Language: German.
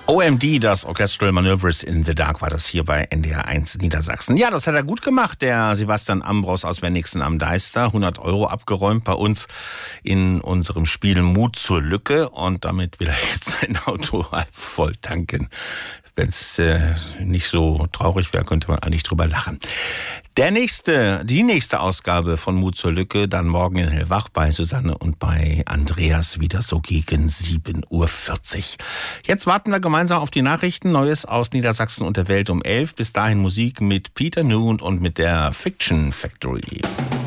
OMD, das Orchestral Maneuvers in the Dark, war das hier bei NDR 1 Niedersachsen. Ja, das hat er gut gemacht, der Sebastian Ambros aus Wenigsen am Deister. 100 € abgeräumt bei uns in unserem Spiel Mut zur Lücke. Und damit will er jetzt sein Auto halb voll tanken. Wenn es nicht so traurig wäre, könnte man eigentlich drüber lachen. Die nächste Ausgabe von Mut zur Lücke, dann morgen in Hellwach bei Susanne und bei Andreas wieder so gegen 7:40 Uhr. Jetzt warten wir gemeinsam auf die Nachrichten, Neues aus Niedersachsen und der Welt um 11. Bis dahin Musik mit Peter Noon und mit der Fiction Factory.